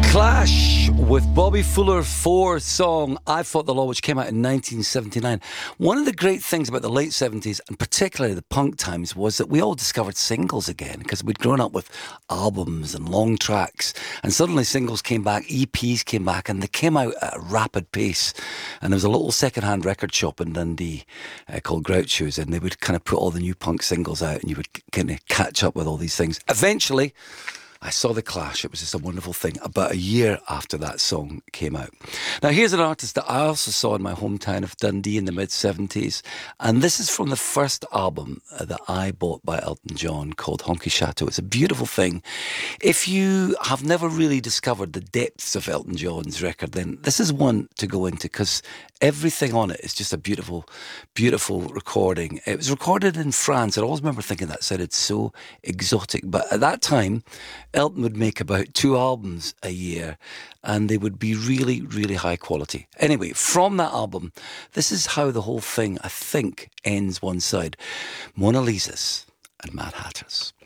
Clash with Bobby Fuller 4 song I Fought the Law, which came out in 1979. One of the great things about the late 70s, and particularly the punk times, was that we all discovered singles again, because we'd grown up with albums and long tracks, and suddenly singles came back, EPs came back, and they came out at a rapid pace. And there was a little second-hand record shop in Dundee called Groucho's, and they would kind of put all the new punk singles out, and you would kind of catch up with all these things. Eventually, I saw The Clash. It was just a wonderful thing about a year after that song came out. Now, here's an artist that I also saw in my hometown of Dundee in the mid-70s. And this is from the first album that I bought by Elton John called Honky Chateau. It's a beautiful thing. If you have never really discovered the depths of Elton John's record, then this is one to go into, because everything on it is just a beautiful, beautiful recording. It was recorded in France. I always remember thinking that sounded so exotic. But at that time, Elton would make about 2 albums a year, and they would be really, really high quality. Anyway, from that album, this is how the whole thing, I think, ends one side. Mona Lisa's and Mad Hatters.